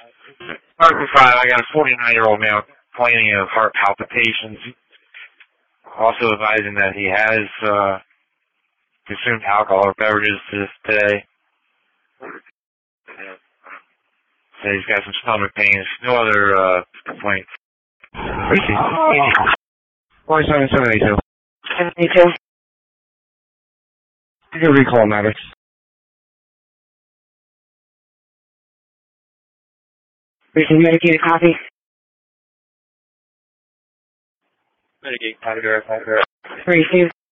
Article 5, I got a 49-year-old male complaining of heart palpitations. Also advising that he has consumed alcohol or beverages today. So he's got some stomach pains. No other complaints. Receive. 4772. 72. You can recall matters. Receive medicated copy. Medicated copy. Receive.